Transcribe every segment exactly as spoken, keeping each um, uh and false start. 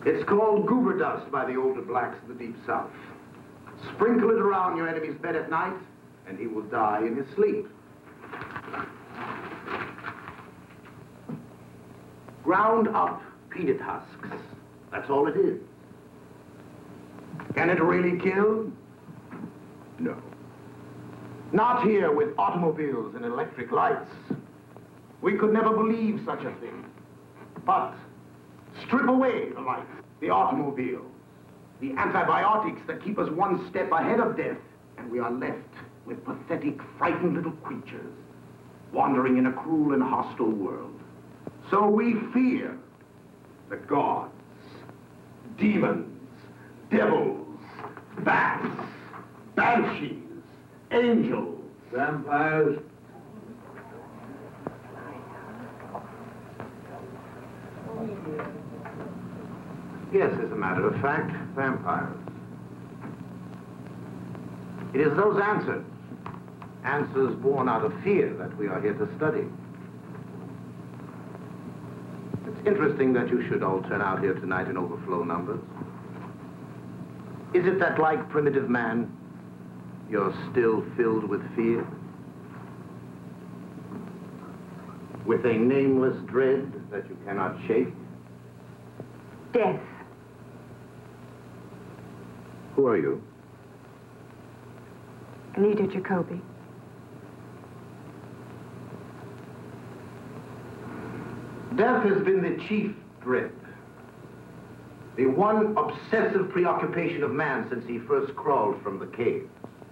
It's called goober dust by the older blacks of the Deep South. Sprinkle it around your enemy's bed at night, and he will die in his sleep. Ground up peanut husks. That's all it is. Can it really kill? No. Not here with automobiles and electric lights. We could never believe such a thing. But strip away the lights, the automobiles, the antibiotics that keep us one step ahead of death, and we are left with pathetic, frightened little creatures wandering in a cruel and hostile world. So we fear the gods, demons, devils, bats, banshees, angels, vampires. Yes, as a matter of fact, vampires. It is those answers, answers born out of fear, that we are here to study. It's interesting that you should all turn out here tonight in overflow numbers. Is it that, like primitive man, you're still filled with fear? With a nameless dread that you cannot shake? Death. Who are you? Anita Jacoby. Death has been the chief dread. The one obsessive preoccupation of man since he first crawled from the cave.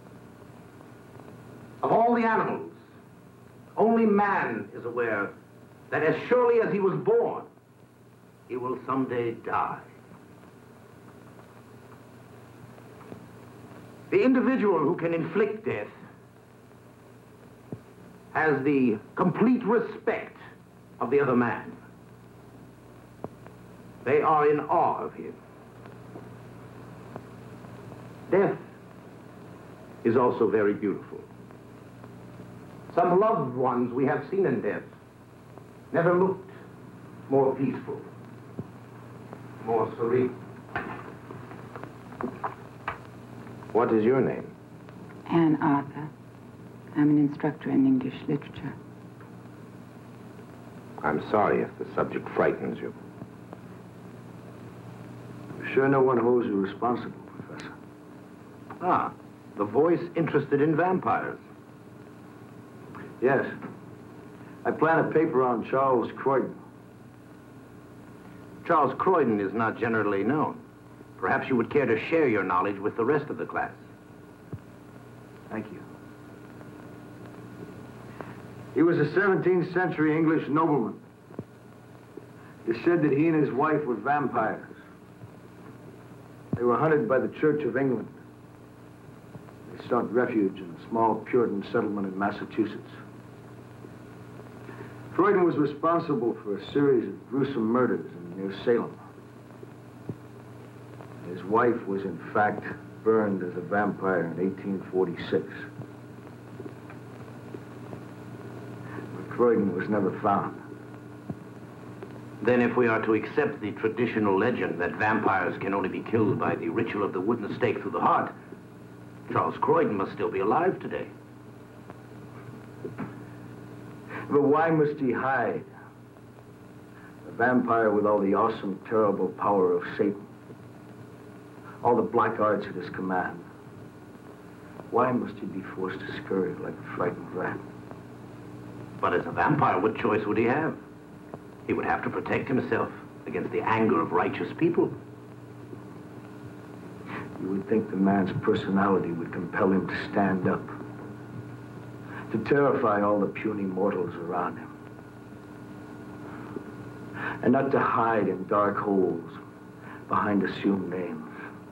Of all the animals, only man is aware that as surely as he was born, he will someday die. The individual who can inflict death has the complete respect of the other man. They are in awe of him. Death is also very beautiful. Some loved ones we have seen in death never looked more peaceful, more serene. What is your name? Anne Arthur. I'm an instructor in English literature. I'm sorry if the subject frightens you. You sure no one holds you responsible, Professor? Ah, the voice interested in vampires. Yes. I plan a paper on Charles Croydon. Charles Croydon is not generally known. Perhaps you would care to share your knowledge with the rest of the class. Thank you. He was a seventeenth century English nobleman. It is said that he and his wife were vampires. They were hunted by the Church of England. They sought refuge in a small Puritan settlement in Massachusetts. Croydon was responsible for a series of gruesome murders in near Salem. His wife was, in fact, burned as a vampire in eighteen forty-six. But Croydon was never found. Then if we are to accept the traditional legend that vampires can only be killed by the ritual of the wooden stake through the heart, Charles Croydon must still be alive today. But why must he hide? A vampire with all the awesome, terrible power of Satan. All the black arts at his command. Why must he be forced to scurry like a frightened rat? But as a vampire, what choice would he have? He would have to protect himself against the anger of righteous people. You would think the man's personality would compel him to stand up, to terrify all the puny mortals around him, and not to hide in dark holes behind assumed names.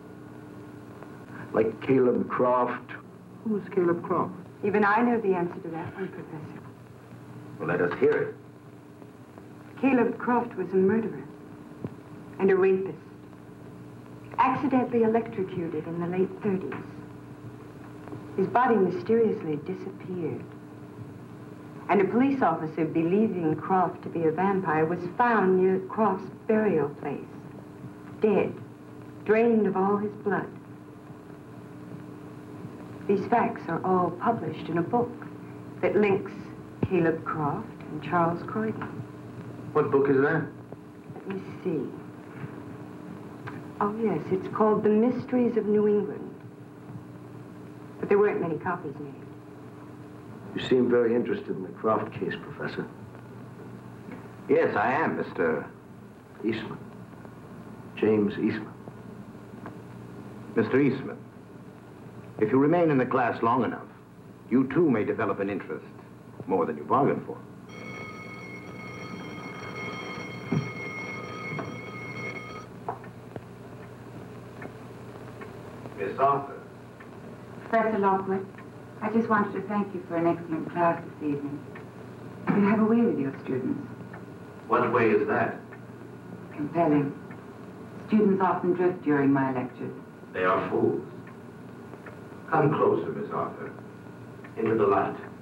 Like Caleb Croft. Who is Caleb Croft? Even I know the answer to that one, Professor. Well, let us hear it. Caleb Croft was a murderer and a rapist. Accidentally electrocuted in the late thirties. His body mysteriously disappeared. And a police officer believing Croft to be a vampire was found near Croft's burial place. dead, drained of all his blood. These facts are all published in a book that links Caleb Croft and Charles Croydon. What book is that? Let me see. Oh, yes, it's called The Mysteries of New England. But there weren't many copies made. You seem very interested in the Croft case, Professor. Yes, I am, Mister Eastman. James Eastman. Mister Eastman. If you remain in the class long enough, you too may develop an interest, more than you bargained for. Miss Arthur. Professor Lockwood, I just wanted to thank you for an excellent class this evening. You have a way with your students. What way is that? Compelling. Students often drift during my lectures. They are fools. Come closer, Miss Arthur. Into the light.